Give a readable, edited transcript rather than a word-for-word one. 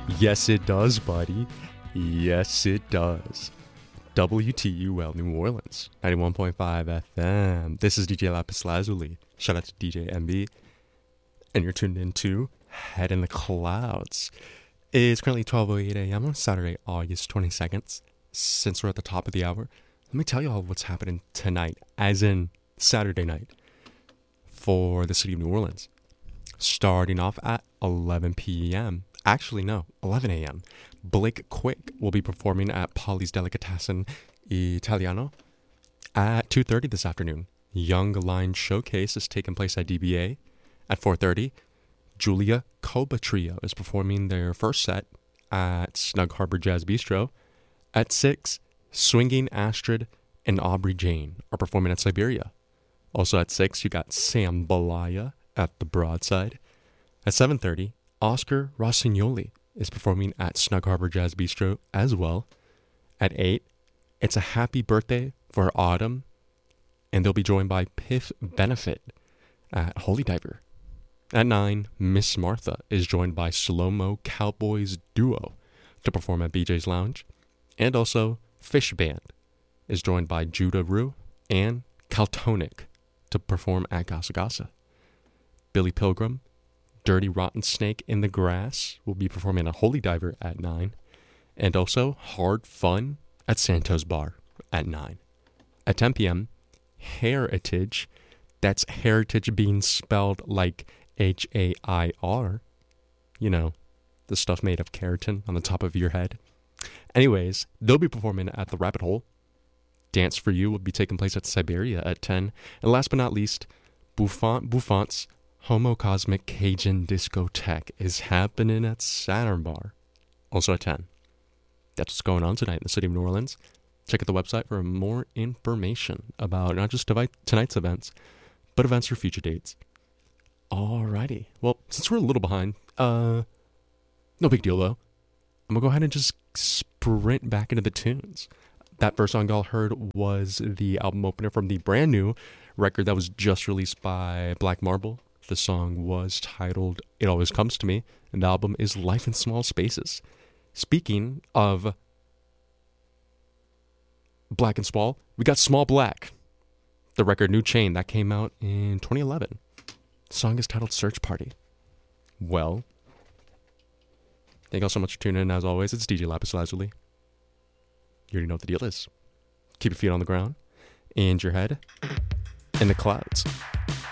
Yes, it does, buddy. Yes, it does. WTUL New Orleans, 91.5 FM. This is DJ Lapis Lazuli. Shout out to DJ MB. And you're tuned into Head in the Clouds. It's currently 12:08 a.m. on Saturday, August 22nd. Since we're at the top of the hour, let me tell you all what's happening tonight, as in Saturday night, for the city of New Orleans. Starting off at 11 p.m. Actually, no, 11 a.m. Blake Quick will be performing at Polly's Delicatessen Italiano at 2:30 this afternoon. Young Line Showcase is taking place at DBA at 4:30. Julia Koba Trio is performing their first set at Snug Harbor Jazz Bistro. At 6, Swinging Astrid and Aubrey Jane are performing at Siberia. Also at 6, you got Sam Balaya at the Broadside. At 7:30, Oscar Rossignoli is performing at Snug Harbor Jazz Bistro as well. At 8, it's a happy birthday for Autumn, and they'll be joined by Piff Benefit at Holy Diver. At 9, Miss Martha is joined by Slow-Mo Cowboys Duo to perform at BJ's Lounge. And also, Fish Band is joined by Judah Rue and Caltonic to perform at Gasa Gasa. Billy Pilgrim, Dirty Rotten Snake in the Grass will be performing at Holy Diver at 9. And also, Hard Fun at Santos Bar at 9. At 10 p.m., Heritage, that's Heritage being spelled like H-A-I-R, you know, the stuff made of keratin on the top of your head. Anyways, they'll be performing at the Rabbit Hole. Dance for You will be taking place at Siberia at 10. And last but not least, Buffont's Homo Cosmic Cajun Discotheque is happening at Saturn Bar, also at 10. That's what's going on tonight in the city of New Orleans. Check out the website for more information about not just tonight's events, but events for future dates. Alrighty. Well, since we're a little behind, no big deal though. I'm going to go ahead and just sprint back into the tunes. That first song y'all heard was the album opener from the brand new record that was just released by Black Marble. The song was titled It Always Comes to Me, and the album is Life in Small Spaces. Speaking of Black and Small, we got Small Black, the record New Chain that came out in 2011. The song is titled Search Party. Well, thank you all so much for tuning in. As always, it's DJ Lapis Lazuli. You already know what the deal is. Keep your feet on the ground and your head in the clouds.